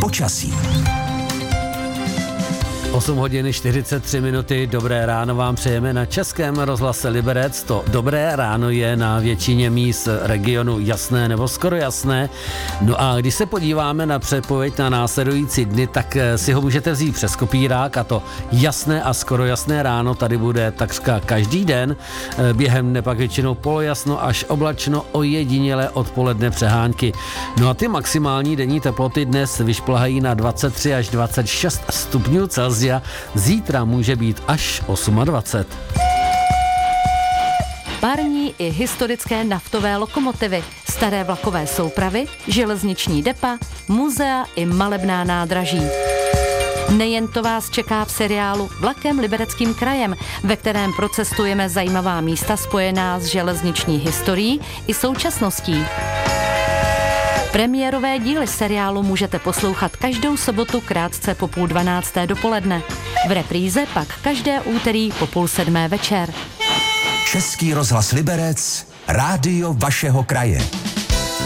počasí. 8 hodin 43 minuty, dobré ráno vám přejeme na Českém rozhlase Liberec. To dobré ráno je na většině míst regionu jasné nebo skoro jasné. No a když se podíváme na předpověď na následující dny, tak si ho můžete vzít přes kopírák a to jasné a skoro jasné ráno tady bude takřka každý den. Během dne pak většinou polojasno až oblačno, ojediněle odpoledne přehánky. No a ty maximální denní teploty dnes vyšplhají na 23 až 26 stupňů Celsia. Zítra může být až 28. Parní i historické naftové lokomotivy, staré vlakové soupravy, železniční depa, muzea i malebná nádraží. Nejen to vás čeká v seriálu Vlakem Libereckým krajem, ve kterém procestujeme zajímavá místa spojená s železniční historií i současností. Premiérové díly seriálu můžete poslouchat každou sobotu krátce po 11:30 dopoledne. V repríze pak každé úterý po 6:30 večer. Český rozhlas Liberec, rádio vašeho kraje.